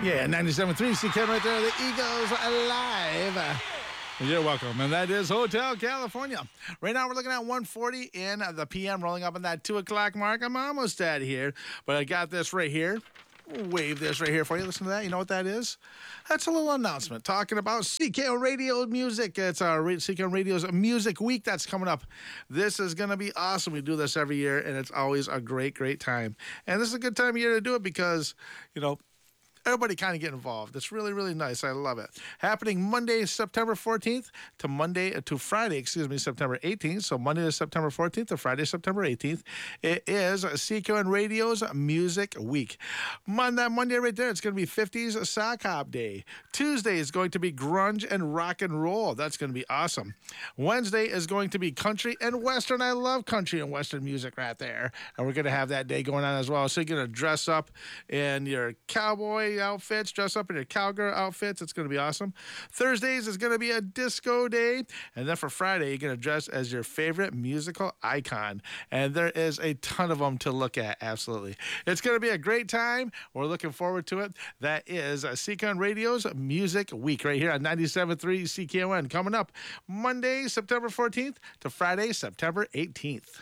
Yeah, 97.3 CKN right there. The Eagles Alive. You're welcome. And that is Hotel California. Right now we're looking at 1:40 in the PM, rolling up on that 2 o'clock mark. I'm almost at here, but I got this right here. Wave this right here for you. Listen to that. You know what that is? That's a little announcement talking about CKN Radio Music. It's our CKN Radio's Music Week that's coming up. This is going to be awesome. We do this every year, and it's always a great, great time. And this is a good time of year to do it because, everybody kind of get involved. It's really, really nice. I love it. Happening Monday, September 14th to Friday, September 18th. So Monday to September 14th to Friday, September 18th. It is CKN Radio's Music Week. On that Monday right there, it's going to be 50s Sock Hop Day. Tuesday is going to be Grunge and Rock and Roll. That's going to be awesome. Wednesday is going to be Country and Western. I love country and Western music right there. And we're going to have that day going on as well. So you're going to dress up in your cowboy outfits, dress up in your cowgirl outfits. It's going to be awesome. Thursdays is going to be a disco day. And then for Friday, you're going to dress as your favorite musical icon. And there is a ton of them to look at. Absolutely. It's going to be a great time. We're looking forward to it. That is CKN Radio's Music Week right here on 97.3 CKON. Coming up Monday, September 14th to Friday, September 18th.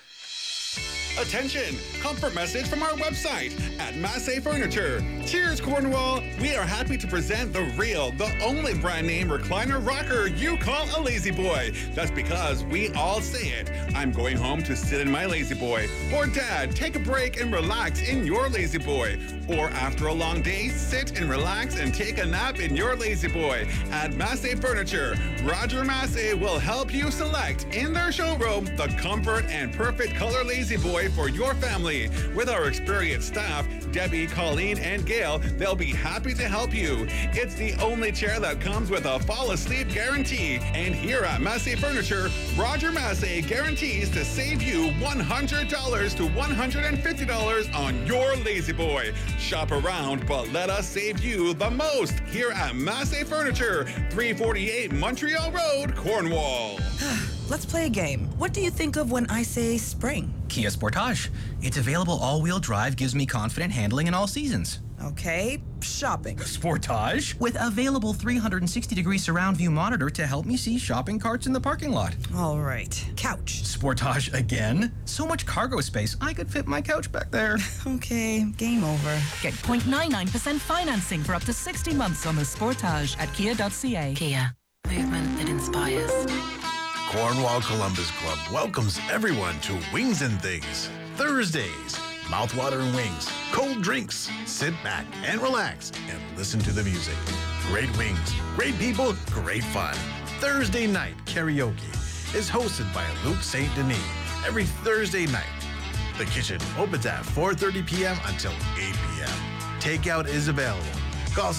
Attention! Comfort message from our website at Massey Furniture. Cheers, Cornwall! We are happy to present the real, the only brand name recliner rocker you call a lazy boy. That's because we all say it. I'm going home to sit in my lazy boy. Or Dad, take a break and relax in your lazy boy. Or after a long day, sit and relax and take a nap in your lazy boy. At Massey Furniture, Roger Massey will help you select in their showroom the comfort and perfect color lazy boy for your family. With our experienced staff, Debbie, Colleen, and Gail, they'll be happy to help you. It's the only chair that comes with a fall asleep guarantee. And here at Massey Furniture, Roger Massey guarantees to save you $100 to $150 on your lazy boy. Shop around, but let us save you the most here at Massey Furniture, 348 Montreal Road, Cornwall. Let's play a game. What do you think of when I say spring? Kia Sportage. It's available all-wheel drive, gives me confident handling in all seasons. Okay, shopping. Sportage? With available 360-degree surround view monitor to help me see shopping carts in the parking lot. All right, couch. Sportage again? So much cargo space, I could fit my couch back there. Okay, game over. Get 0.99% financing for up to 60 months on the Sportage at kia.ca. Kia. Movement that inspires. Cornwall Columbus Club welcomes everyone to Wings and Things. Thursdays, mouthwatering wings, cold drinks. Sit back and relax and listen to the music. Great wings, great people, great fun. Thursday night karaoke is hosted by Luke St. Denis every Thursday night. The kitchen opens at 4:30 p.m. until 8 p.m. Takeout is available. Call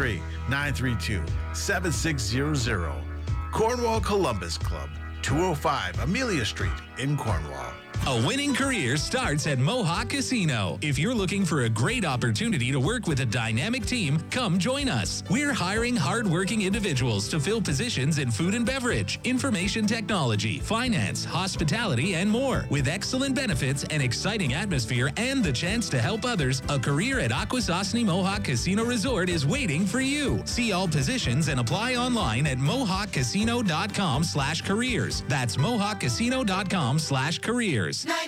613-932-7600. Cornwall Columbus Club, 205 Amelia Street in Cornwall. A winning career starts at Mohawk Casino. If you're looking for a great opportunity to work with a dynamic team, come join us. We're hiring hardworking individuals to fill positions in food and beverage, information technology, finance, hospitality, and more. With excellent benefits, an exciting atmosphere, and the chance to help others, a career at Akwesasne Mohawk Casino Resort is waiting for you. See all positions and apply online at mohawkcasino.com/careers. That's mohawkcasino.com/careers.